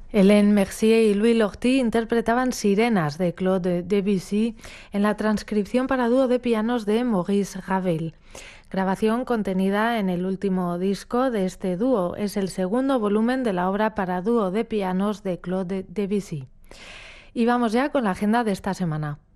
Hélène Mercier y Louis Lorty interpretaban Sirenas de Claude Debussy en la transcripción para dúo de pianos de Maurice Ravel. Grabación contenida en el último disco de este dúo. Es el segundo volumen de la obra para dúo de pianos de Claude Debussy. Y vamos ya con la agenda de esta semana.